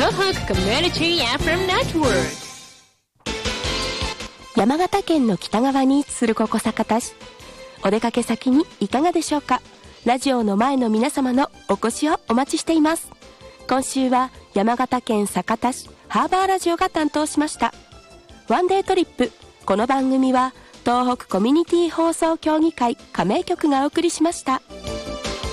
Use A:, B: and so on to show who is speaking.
A: 東北コミュニティ FM ネットワーク。
B: 山形県の北側に位置するここ酒田市。お出かけ先にいかがでしょうか。ラジオの前の皆様のお越しをお待ちしています。今週は山形県酒田市ハーバーラジオが担当しました。ワンデートリップ。この番組は東北コミュニティ放送協議会加盟局がお送りしました。